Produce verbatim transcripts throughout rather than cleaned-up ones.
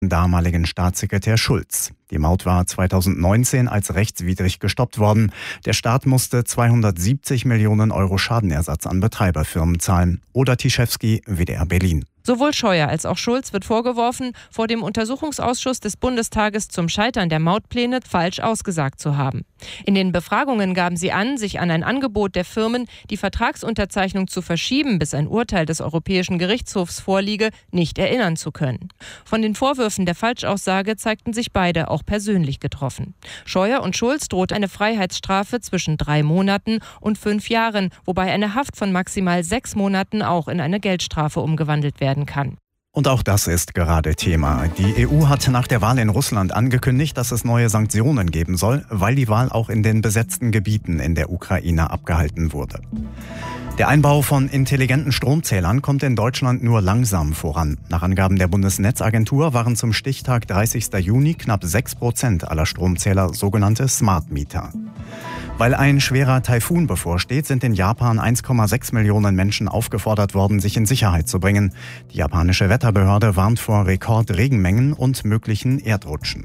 damaligen Staatssekretär Schulz. Die Maut war zweitausendneunzehn als rechtswidrig gestoppt worden. Der Staat musste zweihundertsiebzig Millionen Euro Schadenersatz an Betreiberfirmen zahlen. Oder Tischewski, W D R Berlin. Sowohl Scheuer als auch Schulz wird vorgeworfen, vor dem Untersuchungsausschuss des Bundestages zum Scheitern der Mautpläne falsch ausgesagt zu haben. In den Befragungen gaben sie an, sich an ein Angebot der Firmen, die Vertragsunterzeichnung zu verschieben, bis ein Urteil des Europäischen Gerichtshofs vorliege, nicht erinnern zu können. Von den Vorwürfen der Falschaussage zeigten sich beide auch persönlich getroffen. Scheuer und Schulz droht eine Freiheitsstrafe zwischen drei Monaten und fünf Jahren, wobei eine Haft von maximal sechs Monaten auch in eine Geldstrafe umgewandelt werden kann. Und auch das ist gerade Thema. Die E U hat nach der Wahl in Russland angekündigt, dass es neue Sanktionen geben soll, weil die Wahl auch in den besetzten Gebieten in der Ukraine abgehalten wurde. Der Einbau von intelligenten Stromzählern kommt in Deutschland nur langsam voran. Nach Angaben der Bundesnetzagentur waren zum Stichtag dreißigsten Juni knapp sechs Prozent aller Stromzähler sogenannte Smart Meter. Weil ein schwerer Taifun bevorsteht, sind in Japan eins Komma sechs Millionen Menschen aufgefordert worden, sich in Sicherheit zu bringen. Die japanische Wetterbehörde warnt vor Rekordregenmengen und möglichen Erdrutschen.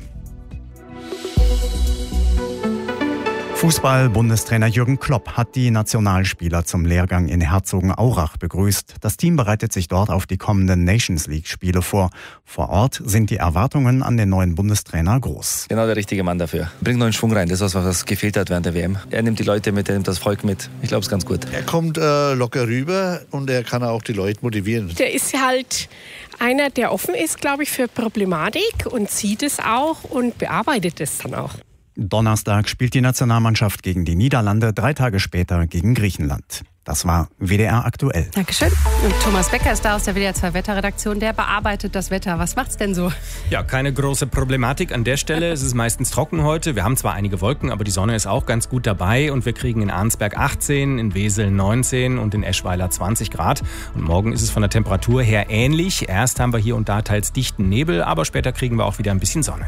Fußball-Bundestrainer Jürgen Klopp hat die Nationalspieler zum Lehrgang in Herzogenaurach begrüßt. Das Team bereitet sich dort auf die kommenden Nations-League-Spiele vor. Vor Ort sind die Erwartungen an den neuen Bundestrainer groß. Genau der richtige Mann dafür. Bringt neuen Schwung rein, das ist was, was gefehlt hat während der W M. Er nimmt die Leute mit, er nimmt das Volk mit. Ich glaube, es ist ganz gut. Er kommt äh, locker rüber und er kann auch die Leute motivieren. Der ist halt einer, der offen ist, glaube ich, für Problematik und sieht es auch und bearbeitet es dann auch. Donnerstag spielt die Nationalmannschaft gegen die Niederlande, drei Tage später gegen Griechenland. Das war W D R aktuell. Dankeschön. Und Thomas Becker ist da aus der W D R zwei Wetterredaktion. Der bearbeitet das Wetter. Was macht's denn so? Ja, keine große Problematik an der Stelle. Es ist meistens trocken heute. Wir haben zwar einige Wolken, aber die Sonne ist auch ganz gut dabei. Und wir kriegen in Arnsberg achtzehn, in Wesel neunzehn und in Eschweiler zwanzig Grad. Und morgen ist es von der Temperatur her ähnlich. Erst haben wir hier und da teils dichten Nebel, aber später kriegen wir auch wieder ein bisschen Sonne.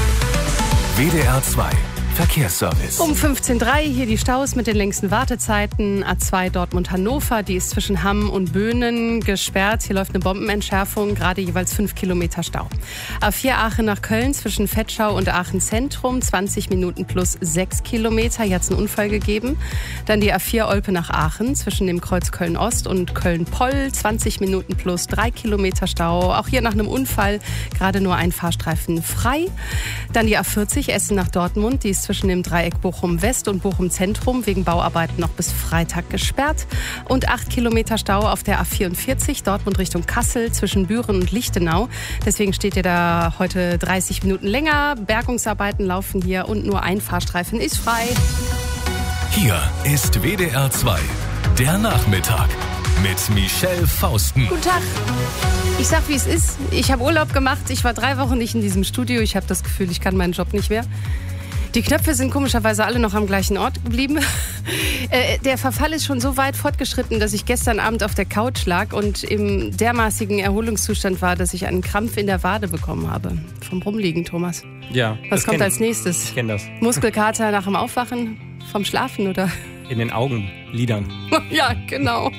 W D R zwei Verkehrsservice. Um fünfzehn Uhr drei hier die Staus mit den längsten Wartezeiten. A zwei Dortmund-Hannover, die ist zwischen Hamm und Böhnen gesperrt. Hier läuft eine Bombenentschärfung, gerade jeweils fünf Kilometer Stau. A vier Aachen nach Köln zwischen Vetschau und Aachen Zentrum, zwanzig Minuten plus sechs Kilometer. Hier hat es einen Unfall gegeben. Dann die A vier Olpe nach Aachen zwischen dem Kreuz Köln-Ost und Köln-Poll, zwanzig Minuten plus drei Kilometer Stau. Auch hier nach einem Unfall gerade nur ein Fahrstreifen frei. Dann die A vierzig Essen nach Dortmund, die ist zwischen dem Dreieck Bochum-West und Bochum-Zentrum wegen Bauarbeiten noch bis Freitag gesperrt. Und acht Kilometer Stau auf der A vierundvierzig, Dortmund Richtung Kassel zwischen Büren und Lichtenau. Deswegen steht ihr da heute dreißig Minuten länger. Bergungsarbeiten laufen hier und nur ein Fahrstreifen ist frei. Hier ist W D R zwei, der Nachmittag mit Michelle Fausten. Guten Tag. Ich sag, wie es ist. Ich habe Urlaub gemacht. Ich war drei Wochen nicht in diesem Studio. Ich habe das Gefühl, ich kann meinen Job nicht mehr. Die Knöpfe sind komischerweise alle noch am gleichen Ort geblieben. äh, der Verfall ist schon so weit fortgeschritten, dass ich gestern Abend auf der Couch lag und im dermaßigen Erholungszustand war, dass ich einen Krampf in der Wade bekommen habe. Vom Rumliegen, Thomas. Ja. Was kommt als ich. nächstes? Ich kenne das. Muskelkater nach dem Aufwachen? Vom Schlafen, oder? In den Augenlidern. Ja, genau.